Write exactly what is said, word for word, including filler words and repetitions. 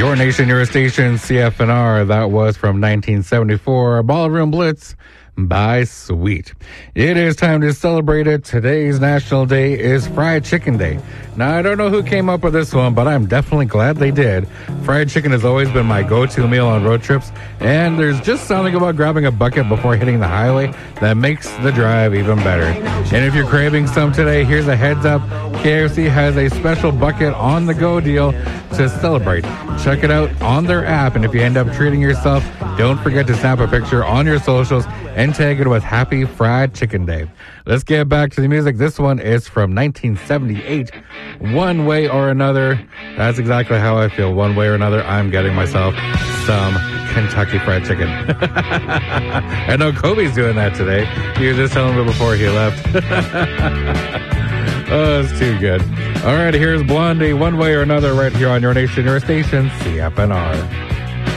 Your Nation, Your Station, C F N R. That was from nineteen seventy-four, Ballroom Blitz by Sweet. It is time to celebrate it. Today's National Day is Fried Chicken Day. Now, I don't know who came up with this one, but I'm definitely glad they did. Fried chicken has always been my go-to meal on road trips, and there's just something about grabbing a bucket before hitting the highway that makes the drive even better. And if you're craving some today, here's a heads up. K F C has a special bucket on the go deal to celebrate. Check it out on their app, and if you end up treating yourself, don't forget to snap a picture on your socials and tag it with Happy Fried Chicken Day. Let's get back to the music. This one is from nineteen seventy-eight. One way or another. That's exactly how I feel. One way or another, I'm getting myself some Kentucky Fried Chicken. I know Kobe's doing that today. He was just telling me before he left. Oh, it's too good. All right, here's Blondie, One Way or Another, right here on Your Nation, Your Station, C F N R.